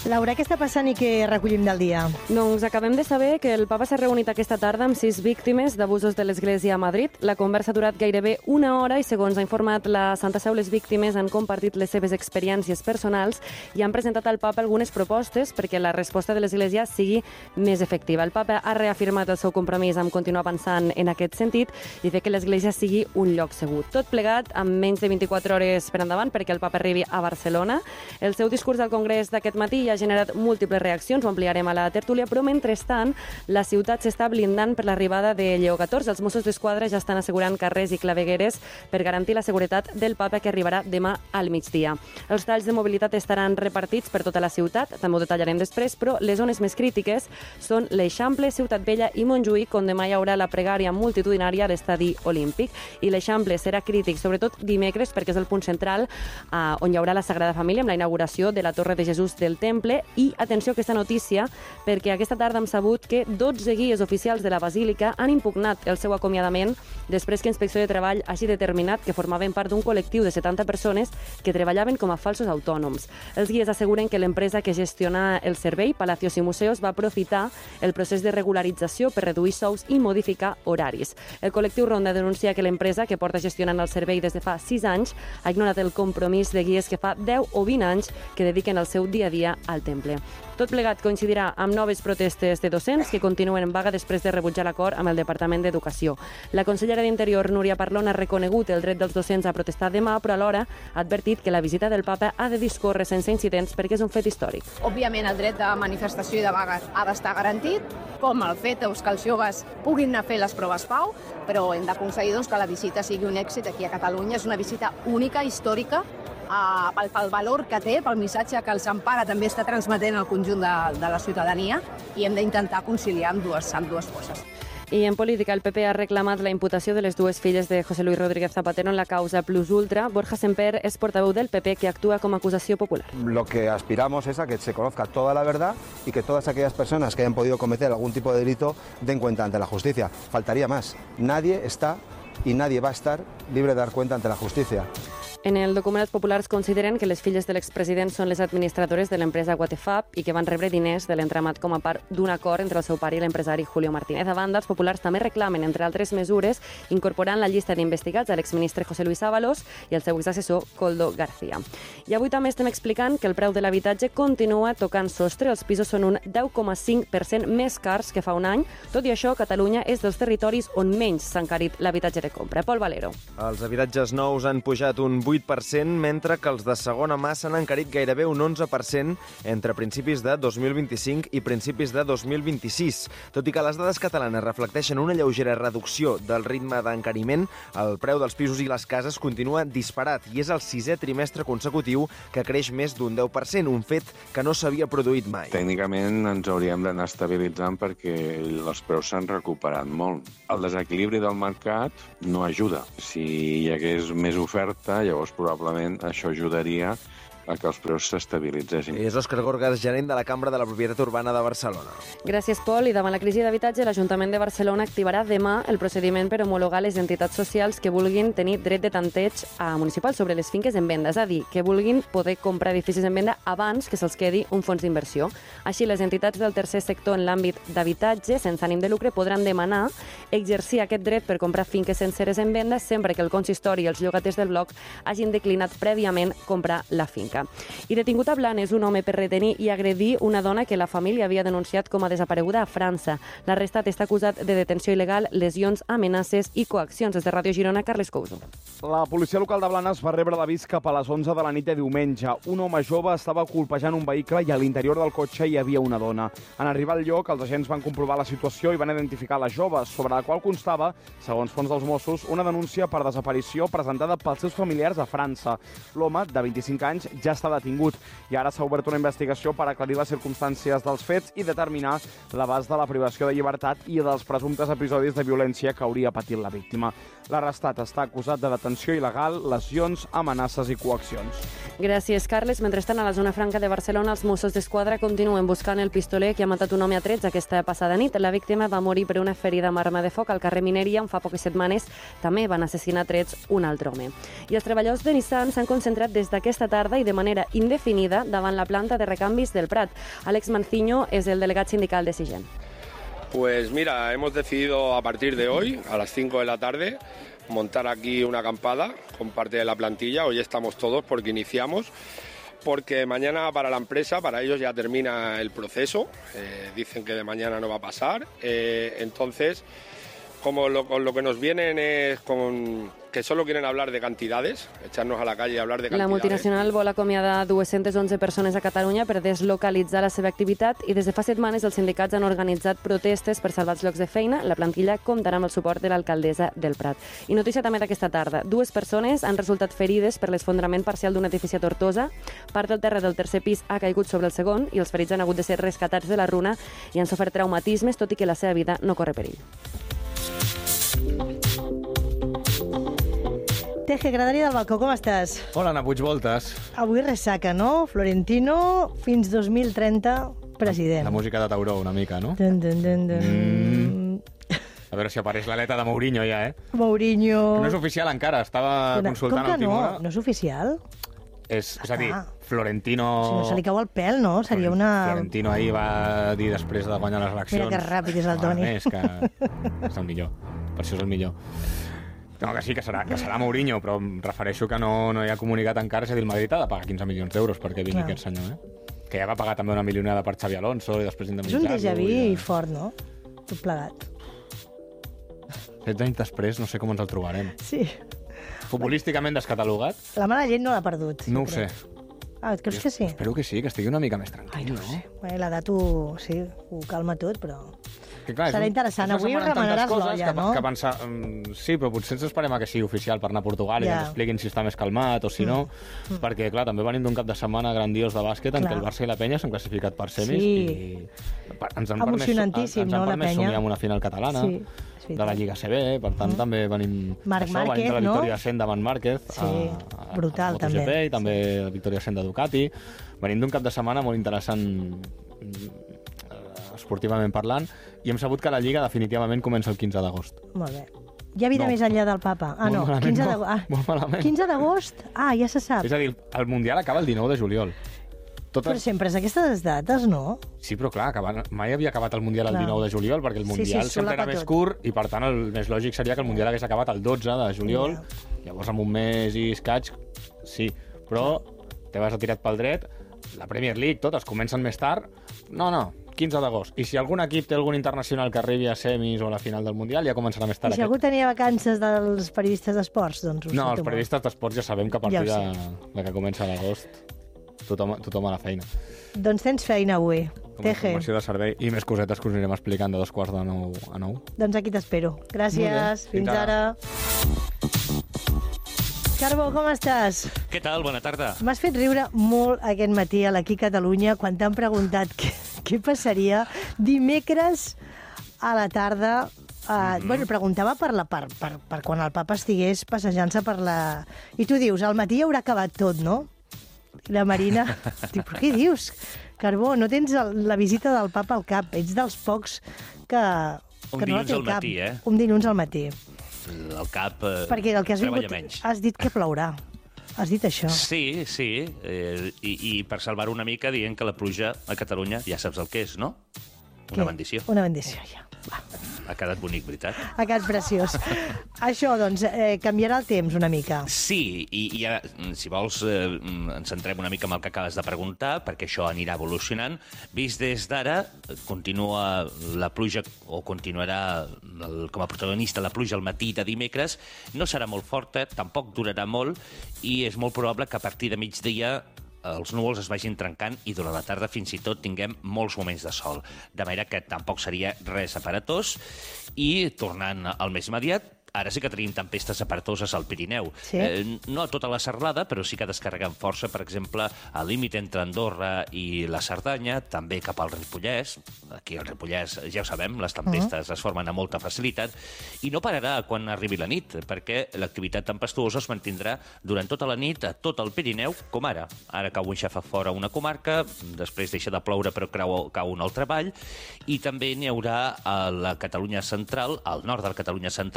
Laura, què està passant i què recollim del dia? Doncs acabem de saber que el papa s'ha reunit aquesta tarda amb 6 víctimes d'abusos de l'Església a Madrid. La conversa ha durat gairebé una hora i, segons ha informat la Santa Seu, les víctimes han compartit les seves experiències personals i han presentat al papa algunes propostes perquè la resposta de l'Església sigui més efectiva. El papa ha reafirmat el seu compromís amb continuar avançant en aquest sentit i fer que l'Església sigui un lloc segur. Tot plegat amb menys de 24 hores per endavant perquè el papa arribi a Barcelona. El seu discurs al Congrés d'aquest matí ha generat múltiples reaccions, ho ampliarem a la tertúlia, però mentrestant la ciutat s'està blindant per l'arribada de Lleó XIV. Els Mossos d'Esquadra ja estan assegurant carrers i clavegueres per garantir la seguretat del papa que arribarà demà al migdia. Els talls de mobilitat estaran repartits per tota la ciutat, també ho detallarem després, però les zones més crítiques són l'Eixample, Ciutat Vella i Montjuïc, on demà hi haurà la pregària multitudinària a l'estadi Olímpic. I l'Eixample serà crític, sobretot dimecres, perquè és el punt central on hi haurà la Sagrada Família amb la inauguració de la Torre de Jesús del Temple. I atenció a aquesta notícia, perquè aquesta tarda hem sabut que 12 guies oficials de la Basílica han impugnat el seu acomiadament després que Inspecció de Treball hagi determinat que formaven part d'un col·lectiu de 70 persones que treballaven com a falsos autònoms. Els guies asseguren que l'empresa que gestiona el servei, Palacios i Museos, va aprofitar el procés de regularització per reduir sous i modificar horaris. El col·lectiu Ronda denuncia que l'empresa, que porta gestionant el servei des de fa 6 anys, ha ignorat el compromís de guies que fa 10 o 20 anys que dediquen el seu dia a dia al temple. Tot plegat coincidirà amb noves protestes de docents que continuen en vaga després de rebutjar l'acord amb el Departament d'Educació. La consellera d'Interior, Núria Parlon, ha reconegut el dret dels docents a protestar demà, però alhora ha advertit que la visita del papa ha de discórrer sense incidents perquè és un fet històric. Òbviament, el dret de manifestació i de vaga ha d'estar garantit, com el fet que els joves puguin anar a fer les proves PAU, però hem d'aconseguir que la visita sigui un èxit aquí a Catalunya. És una visita única, històrica, pel valor que té, pel missatge que els empara també està transmetent al conjunt de la ciutadania, i hem d'intentar conciliar amb dues coses. I en política, el PP ha reclamat la imputació de les dues filles de José Luis Rodríguez Zapatero en la causa Plus Ultra. Borja Semper és portaveu del PP, que actúa com a acusació popular. Lo que aspiramos es a que se conozca toda la verdad y que todas aquellas personas que hayan podido cometer algún tipo de delito den cuenta ante la justicia. Faltaría más. Nadie está y nadie va a estar libre de dar cuenta ante la justicia. En el document, els populars consideren que les filles de l'expresident són les administradores de l'empresa Guatefab i que van rebre diners de l'entramat com a part d'un acord entre el seu pare i l'empresari Julio Martínez. A banda, els populars també reclamen, entre altres mesures, incorporant la llista d'investigats a l'exministre José Luis Ábalos i el seu exassessor Koldo García. I avui també estem explicant que el preu de l'habitatge continua tocant sostre. Els pisos són un 10,5% més cars que fa un any. Tot i això, Catalunya és dels territoris on menys s'ha encarit l'habitatge de compra. Pol Valero. Els habitatges nous han pujat un 8%, mentre que els de segona mà s'han encarit gairebé un 11% entre principis de 2025 i principis de 2026. Tot i que les dades catalanes reflecteixen una lleugera reducció del ritme d'encariment, el preu dels pisos i les cases continua disparat i és el 6è trimestre consecutiu que creix més d'un 10%, un fet que no s'havia produït mai. Tècnicament ens hauríem d'anar estabilitzant perquè els preus s'han recuperat molt. El desequilibri del mercat no ajuda. Si hi hagués més oferta, llavors probablement això ajudaria a que els preus s'estabilitzessin. És Òscar Gorgas, gerent de la Cambra de la Propietat Urbana de Barcelona. Gràcies, Pol. I davant la crisi d'habitatge, l'Ajuntament de Barcelona activarà demà el procediment per homologar les entitats socials que vulguin tenir dret de tanteig municipal sobre les finques en venda, és a dir, que vulguin poder comprar edificis en venda abans que se'ls quedi un fons d'inversió. Així, les entitats del tercer sector en l'àmbit d'habitatge, sense ànim de lucre, podran demanar exercir aquest dret per comprar finques senceres en venda sempre que el consistori i els llogaters del bloc hagin declinat prèviament comprar la finca. I detingut a Blanes un home per retenir i agredir una dona que la família havia denunciat com a desapareguda a França. L'arrestat està acusat de detenció il·legal, lesions, amenaces i coaccions. Des de Ràdio Girona, Carles Couso. La policia local de Blanes va rebre l'avís cap a les 11 de la nit de diumenge. Un home jove estava colpejant un vehicle i a l'interior del cotxe hi havia una dona. En arribar al lloc, els agents van comprovar la situació i van identificar la jove, sobre la qual constava, segons fons dels Mossos, una denúncia per desaparició presentada pels seus familiars a França. L'home, de 25 anys, ja està detingut i ara s'ha obert una investigació per aclarir les circumstàncies dels fets i determinar l'abast de la privació de llibertat i dels presumptes episodis de violència que hauria patit la víctima. L'arrestat està acusat de detenció il·legal, lesions, amenaces i coaccions. Gràcies, Carles. Mentrestant, a la zona franca de Barcelona, els Mossos d'Esquadra continuen buscant el pistoler que ha matat un home a trets aquesta passada nit. La víctima va morir per una ferida amb arma de foc al carrer Mineria, on fa poques setmanes també van assassinar a trets un altre home. I els treballadors de Nissan s'han concentrat des d'aquesta tarda i de manera indefinida davant la planta de recanvis del Prat. Àlex Manciño és el delegat sindical de Sigen. Pues mira, hemos decidido a partir de hoy, a las 5 de la tarde, montar aquí una acampada con parte de la plantilla. Hoy estamos todos porque iniciamos, porque mañana para la empresa, para ellos ya termina el proceso. Dicen que de mañana no va a pasar. Entonces, como con lo que nos vienen es con que solo quieren hablar de cantidades, echarnos a la calle y hablar de cantidades. La multinacional vol acomiadar 211 persones a Catalunya per deslocalitzar la seva activitat i des de fa setmanes els sindicats han organitzat protestes per salvar els llocs de feina. La plantilla comptarà amb el suport de l'alcaldessa del Prat. I notícia també d'aquesta tarda. 2 persones han resultat ferides per l'esfondrament parcial d'un edifici a Tortosa. Part del terra del tercer pis ha caigut sobre el segon i els ferits han hagut de ser rescatats de la runa i han sofert traumatismes, tot i que la seva vida no corre perill. Teje, Gradari del Balcó, com estàs? Hola, Ana Puigvoltes. Avui ressaca, no? Florentino, fins 2030, president. La música de Tauró, una mica, no? Dun, dun, dun, dun. A veure si apareix l'aleta de Mourinho ja, Mourinho... No és oficial encara, estava consultant a última hora. No és oficial? És a dir, Florentino... Si no se li cau el pèl, no? Seria una... Florentino ahir va dir després de guanyar les eleccions... Mira que ràpid és el Toni. És que és el millor, per això és el millor. No, que sí, que serà Mourinho, però em refereixo que no hi ha comunicat encara, és a dir, el Madrid ha de pagar 15 milions d'euros perquè vingui aquest senyor, Que ja va pagar també una milionada per Xavi Alonso i després indemnitzar-lo. És un déjà vu fort, no? Tot plegat. 16 anys després no sé com ens el trobarem. Sí. Futbolísticament descatalogat? La mala llet no l'ha perdut. No ho sé. Ah, et creus que sí? Espero que sí, que estigui una mica més tranquil, no? Bé, l'edat ho calma tot, però... Clar, serà interessant. Avui ho remenaràs l'olla, no? Que pensar, sí, però potser ens esperem a que sigui oficial per anar a Portugal i ens expliquin si està més calmat o si no, perquè, clar, també venim d'un cap de setmana grandiós de bàsquet en què el Barça i la Penya s'han classificat per semis i ens han permès somiar amb una final catalana de la Lliga CB, per tant també venim Marc Márquez, venim de la Victòria 100 davant Márquez brutal també, i també la Victòria 100 de Ducati. Venim d'un cap de setmana molt interessant esportivament parlant, i hem sabut que la Lliga definitivament comença el 15 d'agost. Molt bé. Hi ha vida més enllà del papa? Ah, no. 15 d'agost. Molt malament. 15 d'agost? Ah, ja se sap. És a dir, el Mundial acaba el 19 de juliol. Però sempre és aquestes dates, no? Sí, però clar, mai havia acabat el Mundial el 19 de juliol, perquè el Mundial sempre era més curt, i per tant el més lògic seria que el Mundial hagués acabat el 12 de juliol, llavors amb un mes i escaig, sí, però te vas tirat pel dret, la Premier League, totes comencen més tard, no, 15 d'agost. I si algun equip té algun internacional que arribi a semis o a la final del Mundial, ja començarà més tard. I si algú tenia vacances dels periodistes d'esports, doncs ho no, els periodistes d'esports ja sabem que a partir de que comença l'agost tothom a la feina. Doncs tens feina avui. Com a informació de servei i més cosetes que us anirem explicant de 8:45 a 9. Doncs aquí t'espero. Gràcies. Fins ara. Carbó, com estàs? Què tal? Bona tarda. M'has fet riure molt aquest matí a l'Aquí Catalunya quan t'han preguntat què passaria dimecres a la tarda. Bueno, preguntava per quan el papa estigués passejant-se per la... I tu dius, al matí haurà acabat tot, no? I la Marina diu, però què dius? Carbó, no tens la visita del papa al cap. Ets dels pocs que un dilluns al matí, Un dilluns al matí. El cap perquè el que has treballa menys. Has dit que plourà. Has dit això. Sí. I per salvar una mica dient que la pluja a Catalunya ja saps el que és, no? Una bendició. Una bendició, ja. Ha quedat bonic, veritat? Ha quedat preciós. Això, doncs, canviarà el temps una mica. Sí, i ara, si vols, ens centrem una mica en el que acabes de preguntar, perquè això anirà evolucionant. Vist des d'ara, continua la pluja, o continuarà com a protagonista la pluja al matí de dimecres. No serà molt forta, tampoc durarà molt, i és molt probable que a partir de migdia els núvols es vagin trencant i durant la tarda fins i tot tinguem molts moments de sol. De manera que tampoc seria res aparatós. I tornant al més immediat, ara sí que tenim tempestes aparatoses al Pirineu. Sí. No a tota la serralada, però sí que descarreguen força, per exemple, al límit entre Andorra i la Cerdanya, també cap al Ripollès. Aquí al Ripollès, ja ho sabem, les tempestes es formen a molta facilitat, i no pararà quan arribi la nit, perquè l'activitat tempestuosa es mantindrà durant tota la nit a tot el Pirineu, com ara. Ara cau un xafà fora una comarca, després deixa de ploure però cau un altre vall, i també n'hi haurà a la Catalunya central, al nord de la Catalunya central, sobretot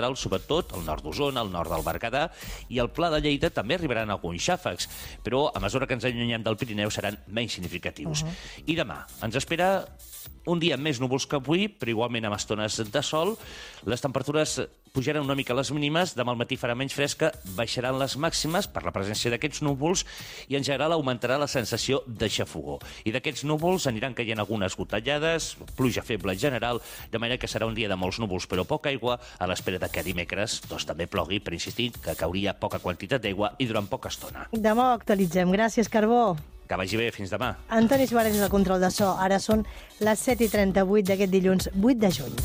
sobretot al nord d'Osona, al nord del Berguedà, i al Pla de Lleida també arribaran alguns xàfecs, però a mesura que ens allunyem del Pirineu seran menys significatius. I demà ens espera un dia amb més núvols que avui, però igualment amb estones de sol. Les temperatures pujaran una mica les mínimes, demà al matí farà menys fresca, baixaran les màximes per la presència d'aquests núvols i en general augmentarà la sensació de xafogó. I d'aquests núvols aniran caient algunes gotellades, pluja feble en general, de manera que serà un dia de molts núvols però poca aigua, a l'espera de que dimecres també plogui, per insistir que cauria poca quantitat d'aigua i durant poca estona. Demà ho actualitzem. Gràcies, Carbó. Que vagi bé, fins demà. Antoni Suárez és el control de so. Ara són les 7:38 d'aquest dilluns 8 de juny.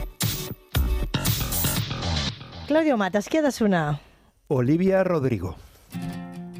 Claudio Matas, qui ha de sonar? Olivia Rodrigo.